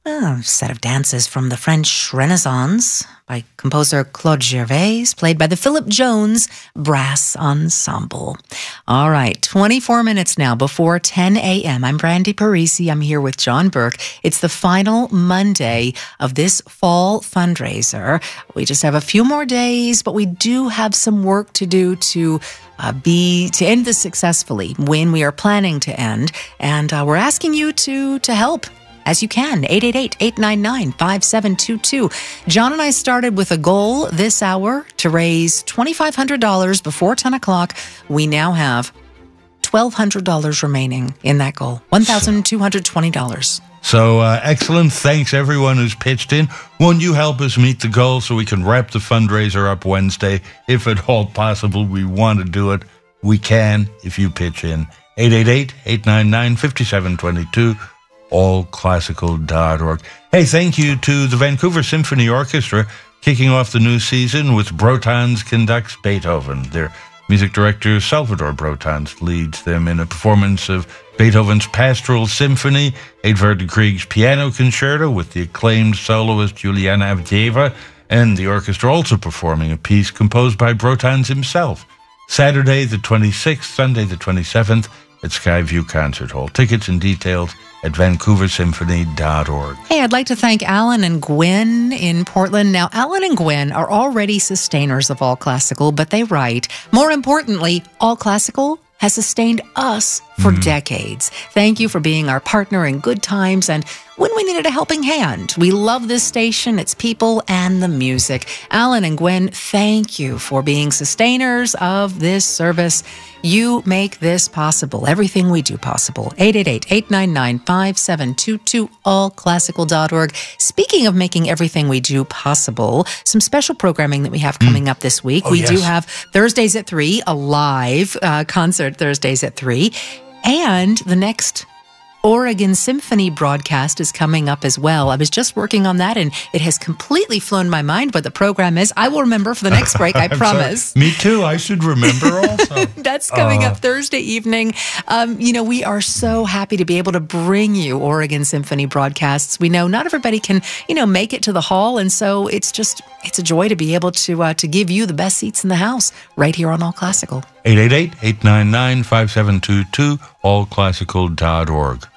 A set of dances from the French Renaissance by composer Claude Gervais, played by the Philip Jones Brass Ensemble. All right, 24 minutes now before 10 a.m. I'm Brandy Parisi. I'm here with John Burke. It's the final Monday of this fall fundraiser. We just have a few more days, but we do have some work to do to end this successfully when we are planning to end. And we're asking you to help as you can. 888-899-5722. John and I started with a goal this hour to raise $2,500 before 10 o'clock. We now have $1,200 remaining in that goal. $1,220. So excellent. Thanks everyone who's pitched in. Won't you help us meet the goal so we can wrap the fundraiser up Wednesday? If at all possible, we want to do it. We can if you pitch in. 888-899-5722. allclassical.org. Hey, thank you to the Vancouver Symphony Orchestra kicking off the new season with Brotans Conducts Beethoven. Their music director, Salvador Brotans, leads them in a performance of Beethoven's Pastoral Symphony, Edvard Grieg's Piano Concerto with the acclaimed soloist Juliana Avdieva, and the orchestra also performing a piece composed by Brotans himself. Saturday the 26th, Sunday the 27th at Skyview Concert Hall. Tickets and details at vancouversymphony.org. Hey, I'd like to thank Alan and Gwen in Portland. Now, Alan and Gwen are already sustainers of All Classical, but they write, more importantly, All Classical has sustained us for decades. Thank you for being our partner in good times and when we needed a helping hand. We love this station, its people, and the music. Alan and Gwen, thank you for being sustainers of this service. You make this possible, everything we do possible. 888-899-5722, allclassical.org. Speaking of making everything we do possible, some special programming that we have coming up this week. We do have Thursdays at 3, a live concert Thursdays at 3. And the next Oregon Symphony broadcast is coming up as well. I was just working on that, and it has completely flown my mind what the program is. I will remember for the next break, I promise. Sorry. Me too. I should remember also. That's coming up Thursday evening. We are so happy to be able to bring you Oregon Symphony broadcasts. We know not everybody can, make it to the hall, and so it's a joy to be able to give you the best seats in the house right here on All Classical. 888-899-5722, allclassical.org.